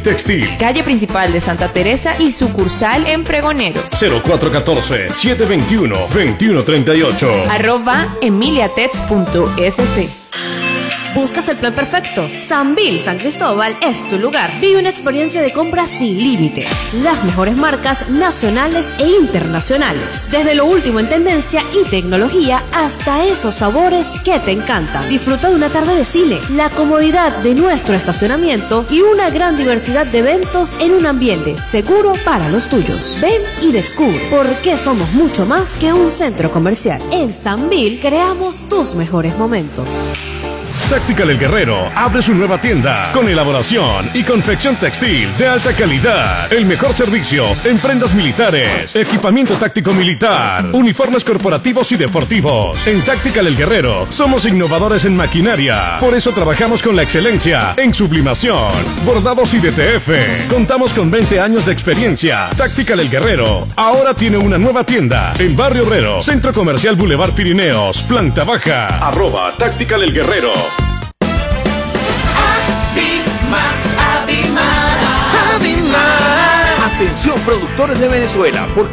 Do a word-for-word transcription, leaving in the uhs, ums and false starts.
Textil. Calle principal de Santa Teresa y sucursal en Pregonero. cero cuatro uno cuatro, siete dos uno, dos uno tres ocho. Arroba emiliatex punto es ce. ¿Buscas el plan perfecto? Sambil San Cristóbal es tu lugar. Vive una experiencia de compra sin límites. Las mejores marcas nacionales e internacionales. Desde lo último en tendencia y tecnología hasta esos sabores que te encantan. Disfruta de una tarde de cine, la comodidad de nuestro estacionamiento y una gran diversidad de eventos en un ambiente seguro para los tuyos. Ven y descubre por qué somos mucho más que un centro comercial. En Sambil creamos tus mejores momentos. Tactical El Guerrero abre su nueva tienda con elaboración y confección textil de alta calidad. El mejor servicio en prendas militares, equipamiento táctico militar, uniformes corporativos y deportivos. En Tactical El Guerrero somos innovadores en maquinaria. Por eso trabajamos con la excelencia en sublimación, bordados y D T F. Contamos con veinte años de experiencia. Tactical El Guerrero ahora tiene una nueva tienda en Barrio Obrero, Centro Comercial Boulevard Pirineos, planta baja. Arroba Tactical El Guerrero. Atención productores de Venezuela, porque